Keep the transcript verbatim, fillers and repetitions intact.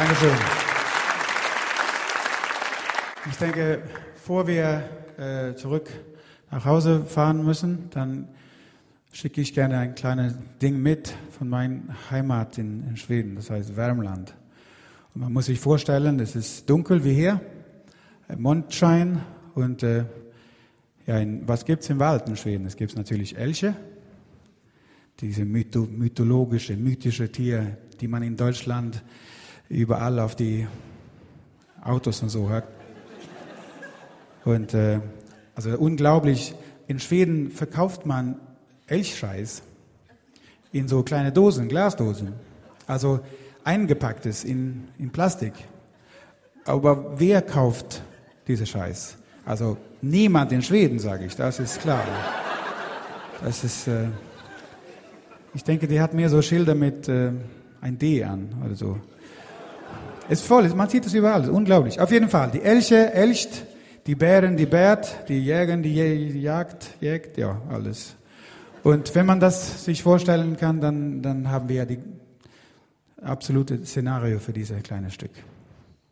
Dankeschön. Ich denke, bevor wir äh, zurück nach Hause fahren müssen, dann schicke ich gerne ein kleines Ding mit von meiner Heimat in, in Schweden, das heißt Värmland. Und man muss sich vorstellen, es ist dunkel wie hier, Mondschein und äh, ja, in, was gibt es im Wald in Schweden? Es gibt natürlich Elche, diese mytho mythologische, mythische Tiere, die man in Deutschland überall auf die Autos und so hört. Und äh, also unglaublich, in Schweden verkauft man Elchscheiß in so kleine Dosen, Glasdosen. Also eingepacktes in, in Plastik. Aber wer kauft diese Scheiß? Also niemand in Schweden, sage ich, das ist klar. Das ist, äh, ich denke, die hat mehr so Schilder mit äh, ein D an oder so. Ist voll, man sieht es überall, ist unglaublich. Auf jeden Fall, die Elche elcht, die Bären, die bärt, die Jägen, die jagt, jägt, ja, alles. Und wenn man das sich vorstellen kann, dann, dann haben wir ja die absolute Szenario für dieses kleine Stück.